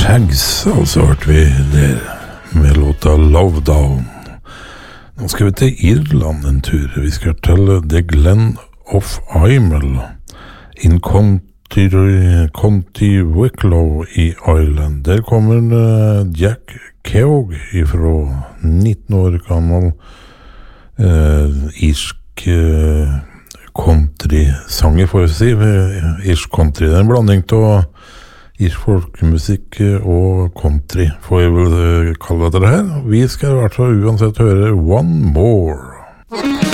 Shags, og så hørte vi der med låta Love Down. Nå skal vi til Irland en tur. Vi skal til The Glen of Imel in County Wicklow i Ireland. Der kommer Jack Keogh fra 19 år gammel irsk country-sanger, får jeg si. Irsk country, det er en blanding av irsk folkemusikk og country, får jeg vel kalle det her. Vi skal i hvert fall uansett høre One More.